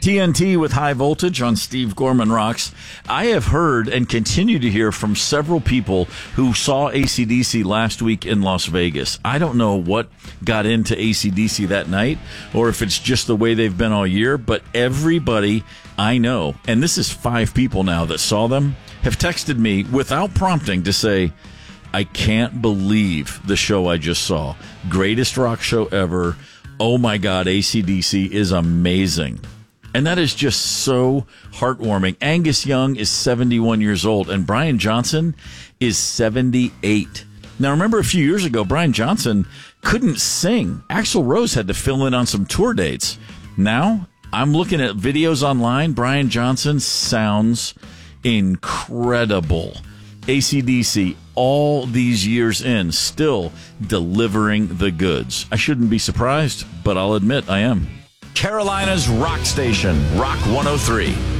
TNT with High Voltage on Steve Gorman Rocks. I have heard and continue to hear from several people who saw AC/DC last week in Las Vegas. I don't know what got into AC/DC that night or if it's just the way they've been all year, but everybody I know, and this is 5 people now that saw them, have texted me without prompting to say, I can't believe the show I just saw. Greatest rock show ever. Oh my God, AC/DC is amazing. And that is just so heartwarming. Angus Young is 71 years old, and Brian Johnson is 78. Now, remember a few years ago, Brian Johnson couldn't sing. Axl Rose had to fill in on some tour dates. Now, I'm looking at videos online. Brian Johnson sounds incredible. AC/DC, all these years in, still delivering the goods. I shouldn't be surprised, but I'll admit I am. Carolina's rock station, Rock 103.